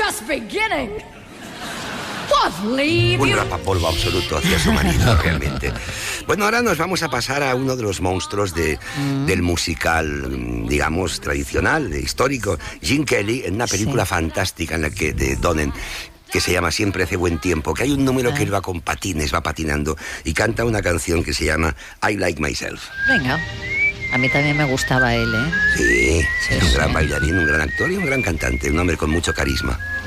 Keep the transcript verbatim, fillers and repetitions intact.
just beginning. What leave Un you? rapapolvo absoluto hacia su marido, realmente. Bueno, ahora nos vamos a pasar a uno de los monstruos de, mm. del musical, digamos, tradicional, de histórico, Gene Kelly, en una película sí. fantástica en la que de Donen, que se llama Siempre hace buen tiempo, que hay un número ah. que él va con patines, va patinando y canta una canción que se llama I Like Myself. Venga. A mí también me gustaba él, ¿eh? Sí, sí es un sí. gran bailarín, un gran actor y un gran cantante, un hombre con mucho carisma.